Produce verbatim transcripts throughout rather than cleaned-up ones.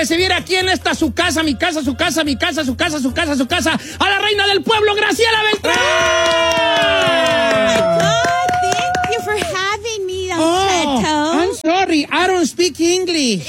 recibir aquí en esta su casa, mi casa, su casa, mi casa, su casa, su casa, su casa, a la reina del pueblo, Graciela Beltrán. Thank you for having me, Don Oh, Cheto. I'm sorry, I don't speak English.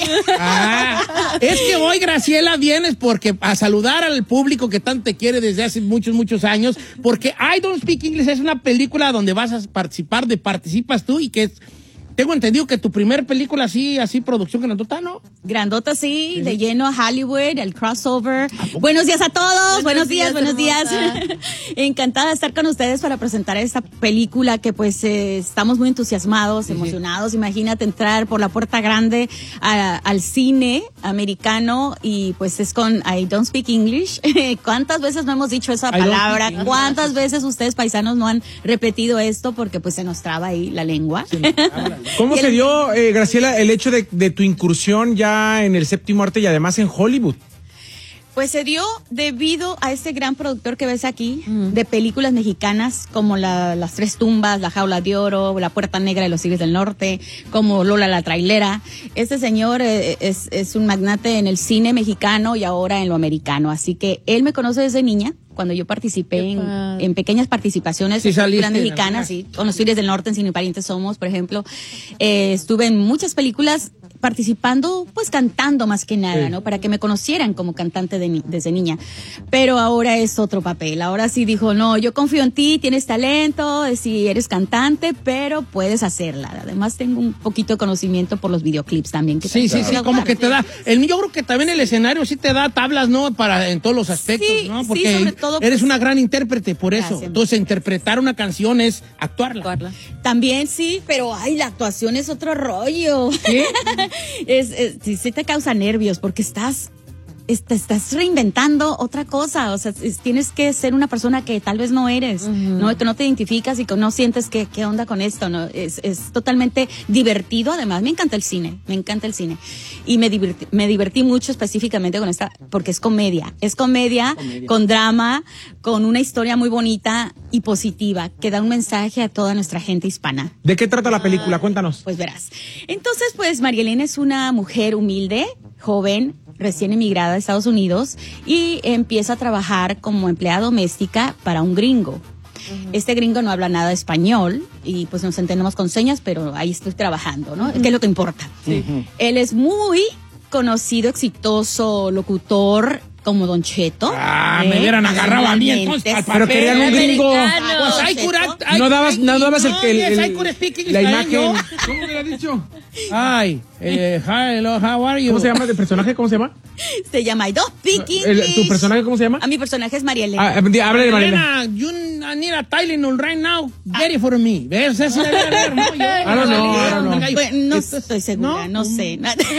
Ah, es que hoy, Graciela, vienes porque a saludar al público que tanto te quiere desde hace muchos, muchos años, porque I Don't Speak English es una película donde vas a participar, de participas tú y que es... Tengo entendido que tu primer película así, así producción grandota, ¿no? Grandota, sí, sí, de lleno a Hollywood, el crossover. Buenos días a todos, buenos, buenos días, días, buenos días. Encantada de estar con ustedes para presentar esta película que pues eh, estamos muy entusiasmados, sí, emocionados. Imagínate entrar por la puerta grande a, al cine americano y pues es con I Don't Speak English. ¿Cuántas veces no hemos dicho esa palabra? ¿Cuántas veces ustedes paisanos no han repetido esto? Porque pues se nos traba ahí la lengua. Sí, ¿Cómo se dio, eh, Graciela, el hecho de, de tu incursión ya en el séptimo arte y además en Hollywood? Pues se dio debido a este gran productor que ves aquí, uh-huh, de películas mexicanas como la, Las Tres Tumbas, La Jaula de Oro, La Puerta Negra de los Tigres del Norte, como Lola la Trailera. Este señor eh, es, es un magnate en el cine mexicano y ahora en lo americano, así que él me conoce desde niña. Cuando yo participé en, en pequeñas participaciones, sí, películas mexicanas, sí, con los Tigres del Norte, en Sin Parientes Somos, por ejemplo, eh, estuve en muchas películas participando, pues cantando más que nada, sí, ¿no? Para que me conocieran como cantante de, desde niña. Pero ahora es otro papel. Ahora sí dijo, no, yo confío en ti, tienes talento, sí, eres cantante, pero puedes hacerla. Además tengo un poquito de conocimiento por los videoclips también. Que sí, sí, sí, como claro, que te da. El, yo creo que también el escenario sí te da tablas, ¿no? Para en todos los aspectos, sí, ¿no? Porque sí, sobre todo, eres pues, una gran intérprete, por eso. Gracias. Entonces, interpretar una canción es actuarla. actuarla. También sí, pero ay, la actuación es otro rollo. ¿Sí? es, es, sí, sí te causa nervios porque estás... Te estás reinventando otra cosa, o sea, es, tienes que ser una persona que tal vez no eres, uh-huh, no, que no te identificas y que no sientes que qué onda con esto, no, es, es totalmente divertido. Además, me encanta el cine, me encanta el cine y me divertí, me divertí mucho específicamente con esta, porque es comedia, es comedia, comedia con drama, con una historia muy bonita y positiva que da un mensaje a toda nuestra gente hispana. ¿De qué trata la película? Cuéntanos. Pues verás. Entonces, pues María Elena es una mujer humilde, joven, recién emigrada a Estados Unidos y empieza a trabajar como empleada doméstica para un gringo. Uh-huh. Este gringo no habla nada de español y pues nos entendemos con señas, pero ahí estoy trabajando, ¿no? Uh-huh. ¿Qué es lo que importa? Sí. Uh-huh. Él es muy conocido, exitoso locutor, como Don Cheto. Ah, ¿eh? Me hubieran agarrado a mí entonces. Al pero querían un gringo. Pues hay cura, hay, no dabas, no dabas el, el, el, el la imagen. ¿Cómo me lo has dicho? Ay, eh, hello, how are you? ¿Cómo se llama el personaje? ¿Cómo se llama? Se llama I Don't Speak English. ¿Tu personaje cómo se llama? A mi personaje es María Elena. Ah, háblale de María Elena. You need a Tylenol right now. Get it for me. ¿Ves? Ese es el leer, ¿no? Yo, I don't know, I don't know. Pues, no estoy segura, no, no sé.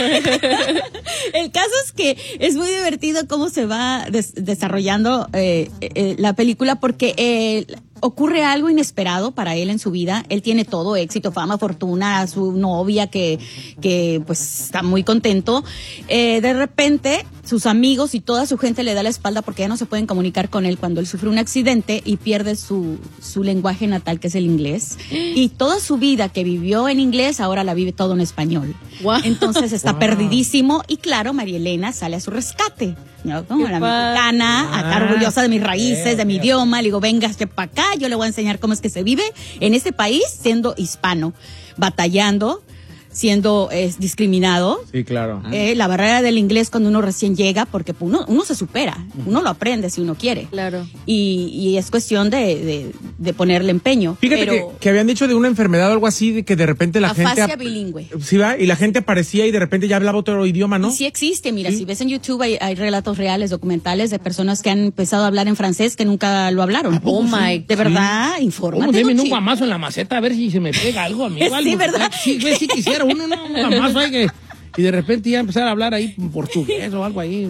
El caso es que es muy divertido cómo se va des- desarrollando eh, eh, la película porque eh, ocurre algo inesperado para él en su vida. Él tiene todo, éxito, fama, fortuna, su novia que, que pues está muy contento. Eh, de repente, sus amigos y toda su gente le da la espalda porque ya no se pueden comunicar con él cuando él sufre un accidente y pierde su, su lenguaje natal, que es el inglés. Y toda su vida que vivió en inglés, ahora la vive todo en español. Wow. Entonces está wow. perdidísimo y claro, María Elena sale a su rescate. ¿No? Como la mexicana, ah, acá orgullosa de mis raíces, eh, de mi eh. idioma. Le digo, venga para acá, yo le voy a enseñar cómo es que se vive en este país siendo hispano, batallando, siendo eh, discriminado. Sí, claro. Eh, la barrera del inglés cuando uno recién llega, porque uno, uno se supera, uno lo aprende si uno quiere. Claro. Y, y es cuestión de, de, de ponerle empeño. Fíjate pero, que, que habían dicho de una enfermedad o algo así, de que de repente la afasia gente... Afasia bilingüe. Sí, va, y la gente aparecía y de repente ya hablaba otro idioma, ¿no? Y sí existe, mira, ¿Sí? Si ves en YouTube hay, hay relatos reales, documentales de personas que han empezado a hablar en francés que nunca lo hablaron. Oh my God. De verdad, sí. Infórmate. ¿Cómo? Deme un guamazo en la maceta a ver si se me pega algo a mí. Sí, algo, ¿verdad? Sí, si quisiera uno, no, un guamazo. Hay que, y de repente ya empezar a hablar ahí en portugués o algo ahí.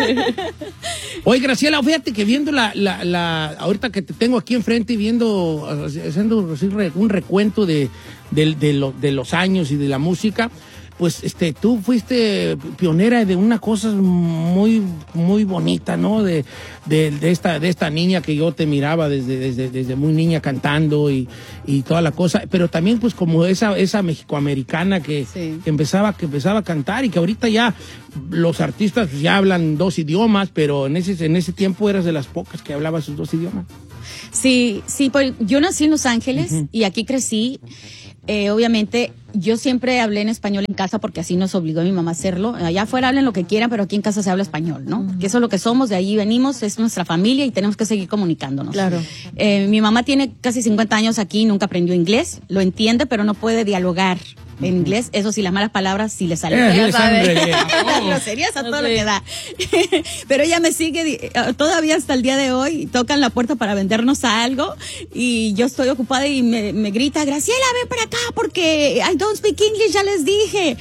Oye, Graciela, fíjate que viendo la, la, la ahorita que te tengo aquí enfrente y viendo, haciendo un recuento de, de, de, lo, de los años y de la música, pues este, tú fuiste pionera de una cosa muy, muy bonita, ¿no? De, de, de esta, de esta niña que yo te miraba desde, desde, desde muy niña cantando y, y toda la cosa, pero también pues como esa, esa mexicoamericana que, sí. que empezaba, que empezaba a cantar y que ahorita ya los artistas pues, ya hablan dos idiomas, pero en ese, en ese tiempo eras de las pocas que hablaba sus dos idiomas. Sí, sí, pues yo nací en Los Ángeles uh-huh. y aquí crecí. Eh, obviamente, yo siempre hablé en español en casa porque así nos obligó mi mamá a hacerlo. Allá afuera hablen lo que quieran, pero aquí en casa se habla español, ¿no? Uh-huh. Porque eso es lo que somos, de ahí venimos, es nuestra familia y tenemos que seguir comunicándonos. Claro. Eh, mi mamá tiene casi cincuenta años aquí, nunca aprendió inglés, lo entiende, pero no puede dialogar en uh-huh. inglés. Eso sí, las malas palabras sí le salen. Eh, Las groserías a todo lo que da. Pero ella me sigue, todavía hasta el día de hoy, tocan la puerta para vendernos algo y yo estoy ocupada y me, me grita, Graciela, ven para acá porque I don't speak English, ya les dije.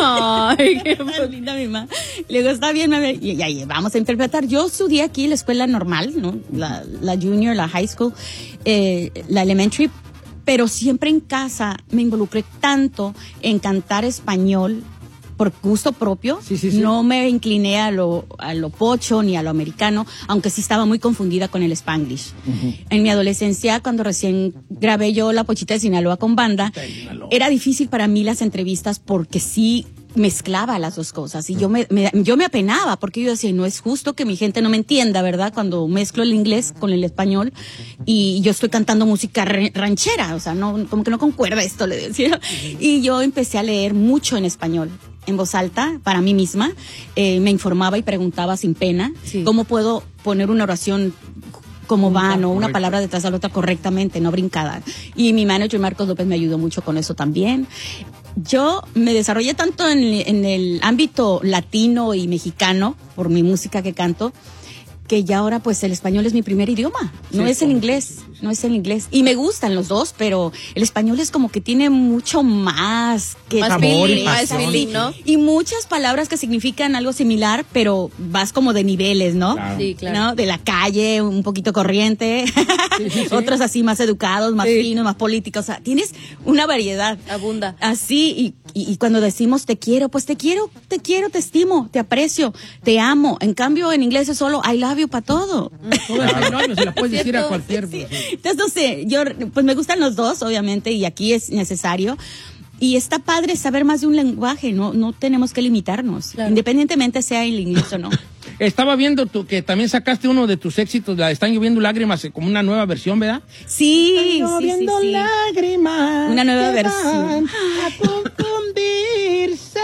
Ay, qué linda mi mamá. Le digo, está bien, mami. Y ahí vamos a interpretar. Yo estudié aquí en la escuela normal, ¿no? La, la junior, la high school, eh, la elementary, pero siempre en casa me involucré tanto en cantar español por gusto propio. Sí, sí, sí. No me incliné a lo, a lo pocho ni a lo americano, aunque sí estaba muy confundida con el Spanglish. Uh-huh. En mi adolescencia, cuando recién grabé yo La Pochita de Sinaloa con banda, era difícil para mí las entrevistas porque sí mezclaba las dos cosas y yo me, me yo me apenaba porque yo decía, no es justo que mi gente no me entienda, ¿verdad? Cuando mezclo el inglés con el español y yo estoy cantando música ranchera, o sea, no, como que no concuerda esto, le decía. Y yo empecé a leer mucho en español, en voz alta, para mí misma, eh, me informaba y preguntaba sin pena, sí. ¿Cómo puedo poner una oración como va, ¿no? Una palabra detrás de la otra correctamente, no brincada. Y mi manager Marcos López me ayudó mucho con eso también. Yo me desarrollé tanto en, en el ámbito latino y mexicano por mi música que canto, que ya ahora pues el español es mi primer idioma, no sí, es el inglés, no es el inglés. Y me gustan los dos, pero el español es como que tiene mucho más que más sabor feeling, y más pasión, feeling, ¿no? Y muchas palabras que significan algo similar, pero vas como de niveles, ¿no? Claro. Sí, claro. ¿No? De la calle, un poquito corriente, sí, sí, sí. Otros así más educados, más sí. finos, más políticos, o sea, tienes una variedad. Abunda. Así, y, y, y cuando decimos te quiero, pues te quiero, te quiero, te estimo, te aprecio, te amo. En cambio, en inglés es solo I love you para todo. Todo es sinónimo, se la puedes decir a cualquier. Sí. Entonces, no sé, yo, pues me gustan los dos, obviamente, y aquí es necesario. Y está padre saber más de un lenguaje, no, no tenemos que limitarnos, claro. Independientemente sea en inglés o no. Estaba viendo tú que también sacaste uno de tus éxitos, la Están lloviendo lágrimas, como una nueva versión, ¿verdad? Sí, Están lloviendo sí, sí, sí. lágrimas. Una nueva versión. A confundirse.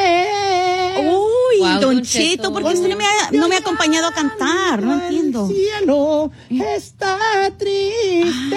Uy, wow, Don, Don Cheto, Cheto, porque usted no me ha, no me ha acompañado a cantar, no entiendo. El cielo está triste.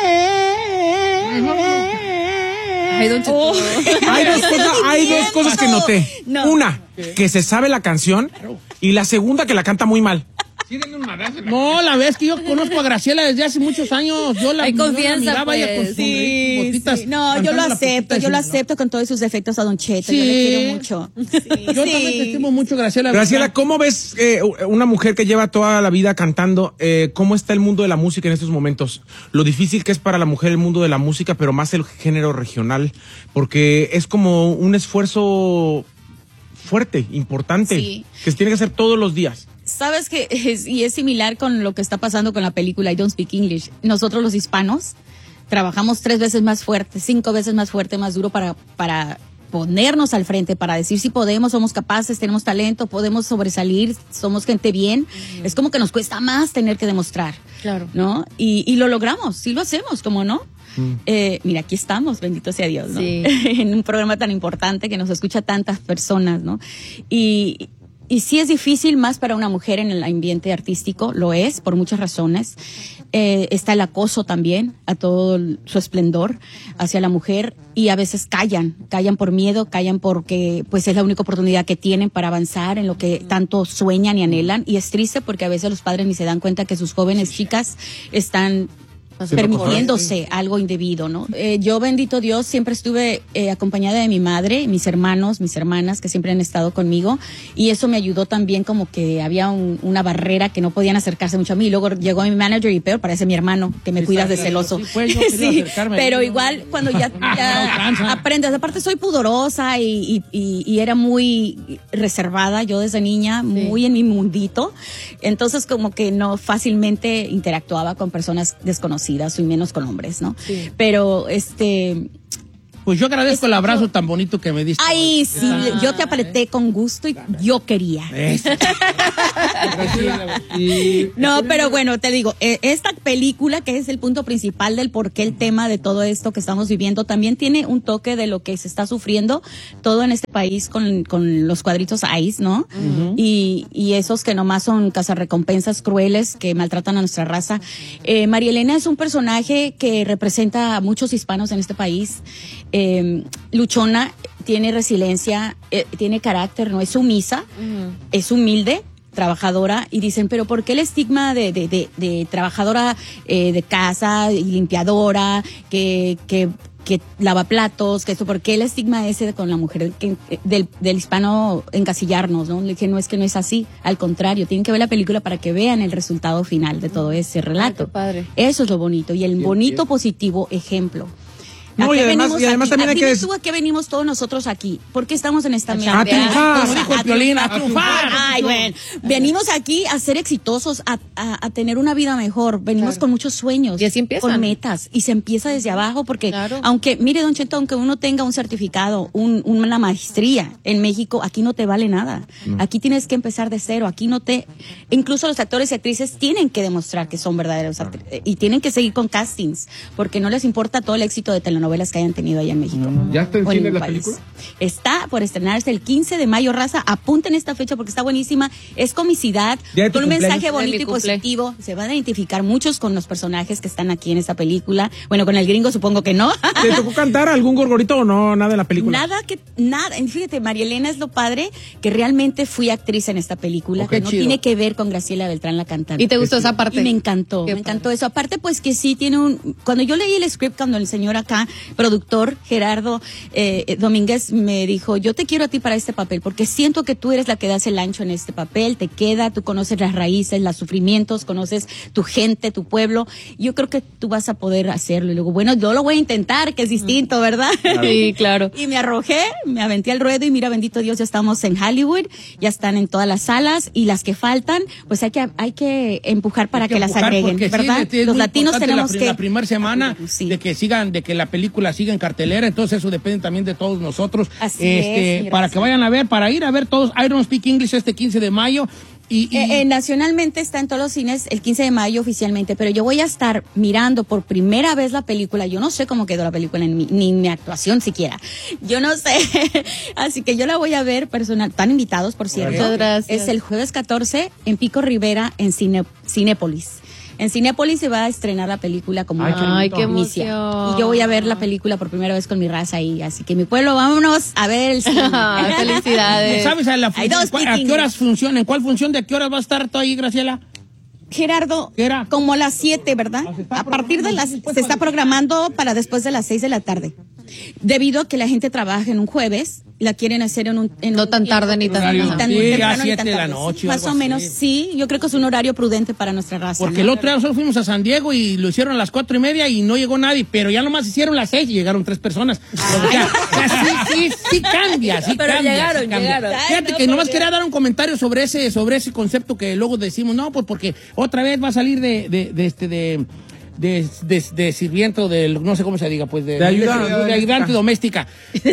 Ay, Don Cheto. Oh. Hay dos cosas, hay dos cosas que noté. No. Una, que se sabe la canción, y la segunda, que la canta muy mal. No, la vez que yo conozco a Graciela desde hace muchos años, yo la, Hay yo confianza, la miraba pues. ella con sus Sí, botitas, sí. No, yo lo cantando la acepto, poquita yo lo de su- acepto con todos sus defectos a Don Cheto, Sí. yo le quiero mucho. Sí, Yo también te estimo mucho, Graciela. Graciela, ¿cómo ves eh, una mujer que lleva toda la vida cantando? Eh, ¿Cómo está el mundo de la música en estos momentos? Lo difícil que es para la mujer el mundo de la música, pero más el género regional, porque es como un esfuerzo fuerte, importante, Sí. que se tiene que hacer todos los días. Sabes que es, y es similar con lo que está pasando con la película I Don't Speak English. Nosotros los hispanos trabajamos tres veces más fuerte, cinco veces más fuerte, más duro para, para ponernos al frente, para decir si podemos, somos capaces, tenemos talento, podemos sobresalir, somos gente bien. Uh-huh. Es como que nos cuesta más tener que demostrar. Claro. ¿No? Y, y lo logramos, sí lo hacemos, ¿cómo no? Mm. Eh, mira, aquí estamos, bendito sea Dios, ¿no? Sí. En un programa tan importante que nos escucha tantas personas, ¿no? Y, y sí es difícil más para una mujer en el ambiente artístico, lo es, por muchas razones. Eh, está el acoso también, a todo su esplendor hacia la mujer, y a veces callan, callan por miedo, callan porque pues es la única oportunidad que tienen para avanzar en lo que tanto sueñan y anhelan, y es triste porque a veces los padres ni se dan cuenta que sus jóvenes chicas están permitiéndose algo indebido, ¿no? Eh, yo, bendito Dios, siempre estuve eh, acompañada de mi madre, mis hermanos, mis hermanas, que siempre han estado conmigo, y eso me ayudó también, como que había un, una barrera que no podían acercarse mucho a mí. Y luego llegó mi manager y peor, parece mi hermano, que me sí, cuidas de celoso. Sí, pues, sí, pero ahí, igual, no. cuando ya, ya no, aprendes, aparte soy pudorosa y, y, y, y era muy reservada yo desde niña, sí. muy en mi mundito, entonces como que no fácilmente interactuaba con personas desconocidas y menos con hombres, ¿no? Sí. Pero, este... Pues yo agradezco el abrazo tan bonito que me diste. Ay, sí, ah, yo te apreté con gusto y yo quería. No, pero bueno, te digo, esta película, que es el punto principal del por qué el tema de todo esto que estamos viviendo, también tiene un toque de lo que se está sufriendo todo en este país con, con los cuadritos ICE, ¿no? Uh-huh. Y, y esos que nomás son cazarrecompensas crueles que maltratan a nuestra raza. Eh, María Elena es un personaje que representa a muchos hispanos en este país. Eh, luchona, tiene resiliencia, eh, tiene carácter, no es sumisa, uh-huh. es humilde, trabajadora, y dicen, pero ¿por qué el estigma de, de, de, de trabajadora eh, de casa y limpiadora, que, que, que lava platos, que esto, ¿por qué el estigma ese con la mujer que, del, del hispano encasillarnos, ¿no? Le dije, no, es que no es así, al contrario, tienen que ver la película para que vean el resultado final de todo ese relato. Ay, qué padre. Eso es lo bonito, y el bien, bonito, bien. Positivo ejemplo. No, y además, y además también hay que decir, ¿a qué venimos todos nosotros aquí? ¿Por qué estamos en esta mesa? A triunfar. Como dijo el Piolín, a triunfar. Ay, bueno. Venimos aquí a ser exitosos, a, a, a tener una vida mejor. Venimos claro. con muchos sueños. Y así empiezan. Con metas. Y se empieza desde abajo porque, claro. aunque, mire, don Cheto, aunque uno tenga un certificado, un, una maestría en México, aquí no te vale nada. No. Aquí tienes que empezar de cero. Aquí no te... Incluso los actores y actrices tienen que demostrar que son verdaderos actores. Y tienen que seguir con castings, porque no les importa todo el éxito de telenovelas que hayan tenido en México. ¿Ya está en cine la película? Está por estrenarse el quince de mayo, raza. Apunten esta fecha porque está buenísima. Es comicidad, con un mensaje bonito y positivo. Se van a identificar muchos con los personajes que están aquí en esta película. Bueno, con el gringo supongo que no. ¿Te tocó cantar algún gorgorito o no? Nada de la película. Nada que, nada. Fíjate, María Elena es lo padre, que realmente fui actriz en esta película, okay, que no chido. Tiene que ver con Graciela Beltrán, la cantante. ¿Y te gustó esa parte? Y me encantó, Qué me encantó padre. Eso. Aparte, pues que sí tiene un... Cuando yo leí el script, cuando el señor acá, productor Gerardo eh, Domínguez me dijo, yo te quiero a ti para este papel porque siento que tú eres la que das el ancho en este papel, te queda, tú conoces las raíces, los sufrimientos, conoces tu gente, tu pueblo, yo creo que tú vas a poder hacerlo. Y luego, bueno, yo lo voy a intentar, que es distinto, ¿verdad? Claro. Sí, claro. Y me arrojé, me aventé al ruedo y mira, bendito Dios, ya estamos en Hollywood, ya están en todas las salas y las que faltan, pues hay que hay que empujar para que, que las agreguen, ¿verdad? Sí, los latinos tenemos la, que... La primera semana sí. de que sigan, de que la película siga en cartelera, entonces eso depende también de todos nosotros. Así este, es, para que vayan a ver, para ir a ver todos I Don't Speak English este quince de mayo. Y, y... Eh, eh, nacionalmente está en todos los cines el quince de mayo oficialmente, pero yo voy a estar mirando por primera vez la película. Yo no sé cómo quedó la película, en mi, ni mi actuación siquiera. Yo no sé. Así que yo la voy a ver personal. Están invitados, por cierto. Muchas gracias. Es el jueves catorce en Pico Rivera, en Cine, Cinépolis. En Cinépolis se va a estrenar la película como Ay, Ay qué emoción. Y yo voy a ver la película por primera vez con mi raza ahí. Así que mi pueblo, vámonos a ver el cine. Felicidades. ¿Sabes a, la fun- a qué horas funciona? ¿En cuál función de qué horas va a estar tú ahí, Graciela? Gerardo, como a las siete, ¿verdad? A partir de las... Se está programando para después de las seis de la tarde. Debido a que la gente trabaja en un jueves, la quieren hacer en un... En no un, tan tarde ni tan, ni tan sí, temprano, a siete de la noche. Sí, más o menos, sí. Yo creo que es un horario prudente para nuestra raza. Porque ¿no? el otro día nosotros fuimos a San Diego y lo hicieron a las cuatro y media y no llegó nadie, pero ya nomás hicieron las seis y llegaron tres personas. O sea, sí, sí, sí cambia, sí pero cambia. llegaron, sí cambia. llegaron. Fíjate Ay, que no, nomás porque... quería dar un comentario sobre ese, sobre ese concepto que luego decimos, no, pues porque otra vez va a salir de, de, de este, de... De, de, de sirviente o de, no sé cómo se diga, pues de, de, ayuda, de, de, de ayudante doméstica.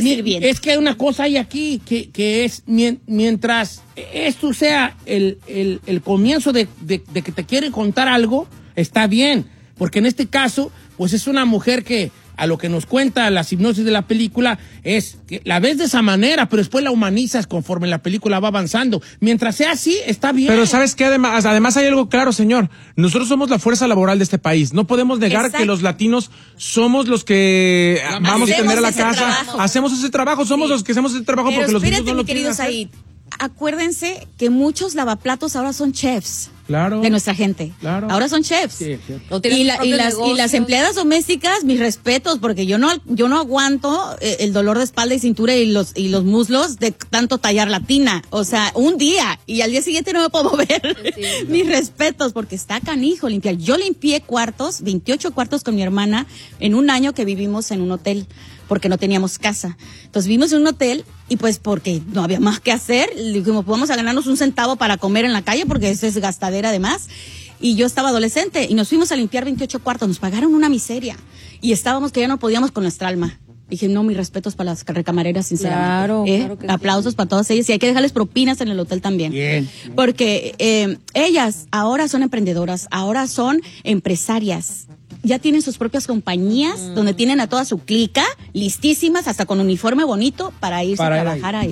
Es que hay una cosa hay aquí que, que es, mientras esto sea el, el, el comienzo de, de, de que te quieren contar algo, está bien, porque en este caso, pues es una mujer que a lo que nos cuenta la hipnosis de la película es que la ves de esa manera, pero después la humanizas conforme la película va avanzando. Mientras sea así, está bien. Pero ¿sabes qué? Además, además hay algo claro, señor. Nosotros somos la fuerza laboral de este país. No podemos negar Exacto. que los latinos somos los que vamos a atender a la casa. Trabajo. Hacemos ese trabajo. Somos sí. los que hacemos ese trabajo pero porque los espérate, niños no lo mi querido quieren hacer. Said. acuérdense que muchos lavaplatos ahora son chefs. Claro. De nuestra gente. Claro. Ahora son chefs. Sí, sí. O tienen Y, sus la- y propios las, y las negocios. empleadas domésticas, mis respetos, porque yo no, yo no aguanto eh, el dolor de espalda y cintura y los, y los muslos de tanto tallar la tina. O sea, un día y al día siguiente no me puedo mover. Sí, mis respetos, porque está canijo limpiar. Yo limpié cuartos, veintiocho cuartos con mi hermana en un año que vivimos en un hotel, porque no teníamos casa. Entonces vivimos en un hotel y pues porque no había más que hacer, dijimos, vamos a ganarnos un centavo para comer en la calle porque eso es gastadera además. Y yo estaba adolescente y nos fuimos a limpiar veintiocho cuartos, nos pagaron una miseria y estábamos que ya no podíamos con nuestra alma. Dije, no, mis respetos para las recamareras, sinceramente. Claro, ¿Eh? claro que sí. Aplausos para todas ellas y hay que dejarles propinas en el hotel también. Bien. Porque eh, ellas ahora son emprendedoras, ahora son empresarias. Ya tienen sus propias compañías donde tienen a toda su clica listísimas, hasta con uniforme bonito para irse Para a ir ahí. trabajar ahí.